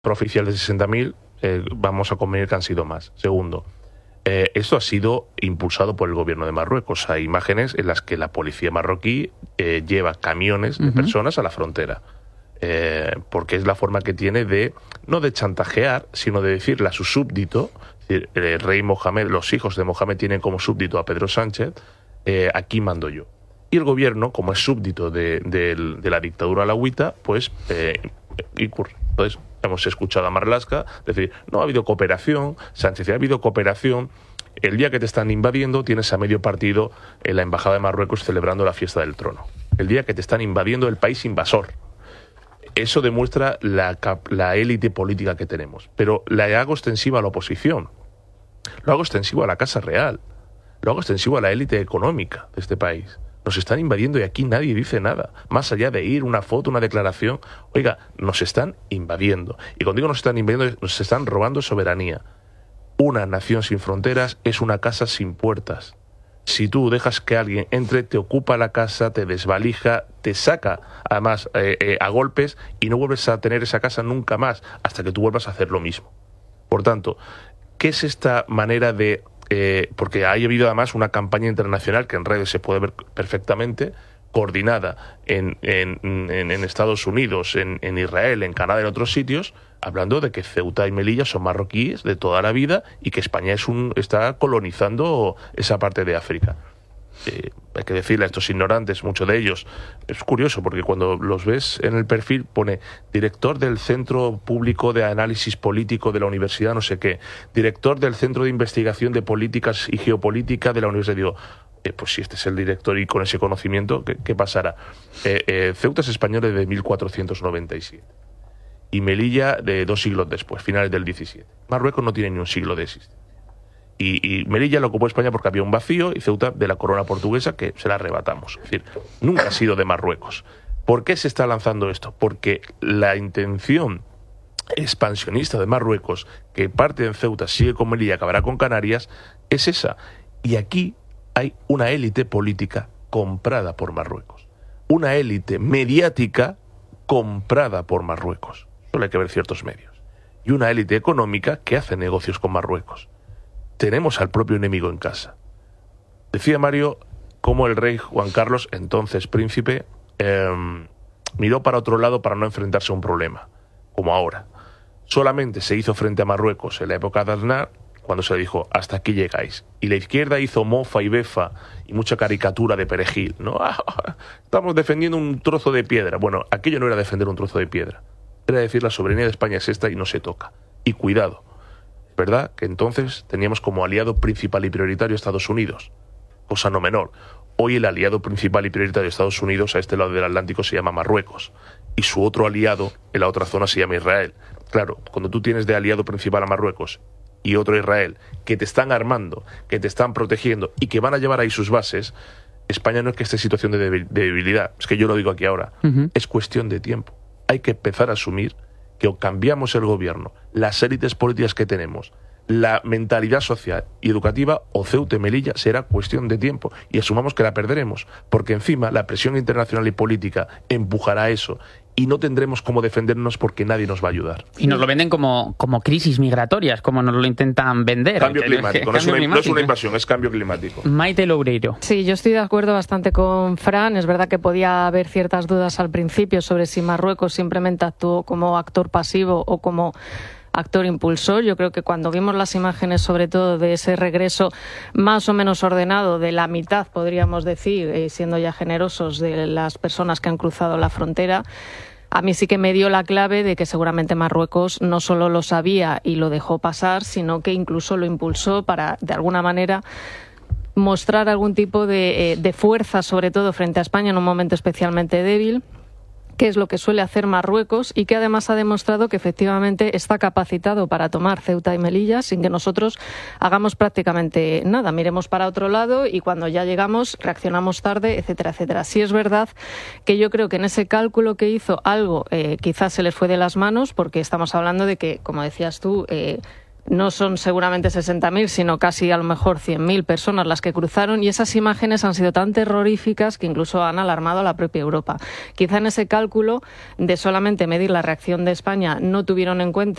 oficial de 60.000, vamos a convenir que han sido más. Segundo, esto ha sido impulsado por el gobierno de Marruecos. Hay imágenes en las que la policía marroquí lleva camiones de personas a la frontera. Porque es la forma que tiene de, no de chantajear, sino de decirle a su súbdito, el rey Mohamed, los hijos de Mohamed tienen como súbdito a Pedro Sánchez, aquí mando yo. Y el gobierno, como es súbdito de la dictadura alauita, pues incurre. Entonces, hemos escuchado a Marlaska decir, no ha habido cooperación, Sánchez, ha habido cooperación. El día que te están invadiendo, tienes a medio partido en la embajada de Marruecos celebrando la fiesta del trono. El día que te están invadiendo el país invasor. Eso demuestra la élite política que tenemos. Pero la hago extensiva a la oposición. Lo hago extensivo a la Casa Real. Lo hago extensivo a la élite económica de este país. Nos están invadiendo y aquí nadie dice nada. Más allá de ir, una foto, una declaración. Oiga, nos están invadiendo. Y cuando digo nos están invadiendo, nos están robando soberanía. Una nación sin fronteras es una casa sin puertas. Si tú dejas que alguien entre, te ocupa la casa, te desvalija, te saca, además, a golpes, y no vuelves a tener esa casa nunca más, hasta que tú vuelvas a hacer lo mismo. Por tanto, ¿qué es esta manera de...? Porque ha habido además una campaña internacional que en redes se puede ver perfectamente, coordinada en Estados Unidos, en Israel, en Canadá, en otros sitios, hablando de que Ceuta y Melilla son marroquíes de toda la vida y que España está colonizando esa parte de África. Hay que decirle a estos ignorantes, muchos de ellos, es curioso porque cuando los ves en el perfil pone director del Centro Público de Análisis Político de la Universidad no sé qué, director del Centro de Investigación de Políticas y Geopolítica de la Universidad. Digo, pues si este es el director y con ese conocimiento, ¿qué pasará? Ceuta es español desde 1497 y Melilla de 2 siglos después, finales del 17. Marruecos no tiene ni un siglo de existencia. Y Melilla lo ocupó España porque había un vacío y Ceuta de la corona portuguesa que se la arrebatamos. Es decir, nunca ha sido de Marruecos. ¿Por qué se está lanzando esto? Porque la intención expansionista de Marruecos, que parte en Ceuta, sigue con Melilla, acabará con Canarias, es esa. Y aquí hay una élite política comprada por Marruecos. Una élite mediática comprada por Marruecos. Solo hay que ver ciertos medios. Y una élite económica que hace negocios con Marruecos. Tenemos al propio enemigo en casa. Decía Mario cómo el rey Juan Carlos, entonces príncipe, miró para otro lado para no enfrentarse a un problema, como ahora. Solamente se hizo frente a Marruecos en la época de Aznar, cuando se le dijo, hasta aquí llegáis. Y la izquierda hizo mofa y befa y mucha caricatura de perejil, ¿no? Estamos defendiendo un trozo de piedra. Bueno, aquello no era defender un trozo de piedra. Era decir, la soberanía de España es esta y no se toca. Y cuidado. ¿Verdad? Que entonces teníamos como aliado principal y prioritario a Estados Unidos, cosa no menor. Hoy el aliado principal y prioritario de Estados Unidos a este lado del Atlántico se llama Marruecos y su otro aliado en la otra zona se llama Israel. Claro, cuando tú tienes de aliado principal a Marruecos y otro Israel que te están armando, que te están protegiendo y que van a llevar ahí sus bases, España no es que esté en situación de debilidad, es que yo lo digo aquí ahora, es cuestión de tiempo. Hay que empezar a asumir que o cambiamos el gobierno, las élites políticas que tenemos, la mentalidad social y educativa, o Ceuta y Melilla será cuestión de tiempo. Y asumamos que la perderemos, porque encima la presión internacional y política empujará eso. Y no tendremos cómo defendernos porque nadie nos va a ayudar. Y nos lo venden como crisis migratorias, como nos lo intentan vender. Cambio climático, no es una invasión, es cambio climático. Maite Loureiro. Sí, yo estoy de acuerdo bastante con Fran. Es verdad que podía haber ciertas dudas al principio sobre si Marruecos simplemente actuó como actor pasivo o como actor impulsor. Yo creo que cuando vimos las imágenes, sobre todo de ese regreso más o menos ordenado de la mitad, podríamos decir, siendo ya generosos, de las personas que han cruzado la frontera, a mí sí que me dio la clave de que seguramente Marruecos no solo lo sabía y lo dejó pasar, sino que incluso lo impulsó para, de alguna manera, mostrar algún tipo de fuerza, sobre todo frente a España en un momento especialmente débil, que es lo que suele hacer Marruecos y que además ha demostrado que efectivamente está capacitado para tomar Ceuta y Melilla sin que nosotros hagamos prácticamente nada. Miremos para otro lado y cuando ya llegamos reaccionamos tarde, etcétera, etcétera. Sí es verdad que yo creo que en ese cálculo que hizo algo quizás se les fue de las manos, porque estamos hablando de que, como decías tú, No son seguramente 60.000, sino casi a lo mejor 100.000 personas las que cruzaron, y esas imágenes han sido tan terroríficas que incluso han alarmado a la propia Europa. Quizá en ese cálculo de solamente medir la reacción de España no tuvieron en cuenta